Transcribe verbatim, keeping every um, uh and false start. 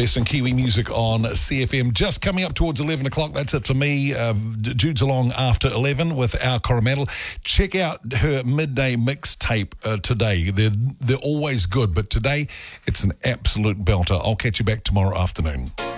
best in Kiwi music on C F M. Just coming up towards eleven o'clock. That's it for me. Uh, Jude's along after eleven with our Coromandel. Check out her midday mixtape uh, today. They're, they're always good, but today it's an absolute belter. I'll catch you back tomorrow afternoon.